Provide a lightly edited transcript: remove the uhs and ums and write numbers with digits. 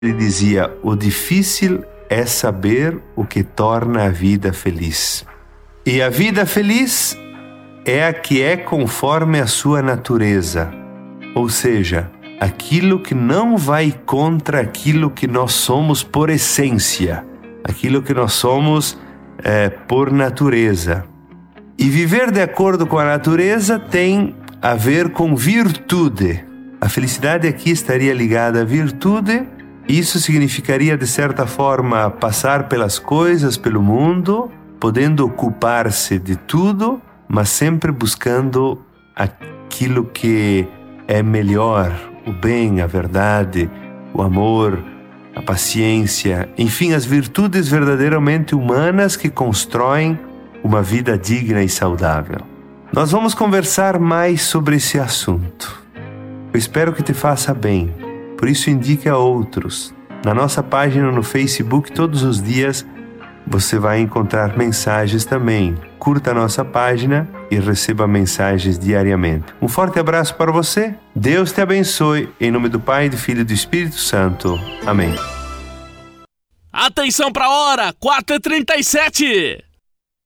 Ele dizia: o difícil é saber o que torna a vida feliz. E a vida feliz é a que é conforme a sua natureza, ou seja, aquilo que não vai contra aquilo que nós somos por essência, aquilo que nós somos por natureza. E viver de acordo com a natureza tem a ver com virtude. A felicidade aqui estaria ligada à virtude. Isso significaria, de certa forma, passar pelas coisas, pelo mundo, podendo ocupar-se de tudo, mas sempre buscando aquilo que é melhor, o bem, a verdade, o amor, a paciência, enfim, as virtudes verdadeiramente humanas que constroem uma vida digna e saudável. Nós vamos conversar mais sobre esse assunto. Eu espero que te faça bem. Por isso, indique a outros. Na nossa página no Facebook, todos os dias, você vai encontrar mensagens também. Curta a nossa página e receba mensagens diariamente. Um forte abraço para você. Deus te abençoe. Em nome do Pai, do Filho e do Espírito Santo. Amém. Atenção para a hora, 4h37.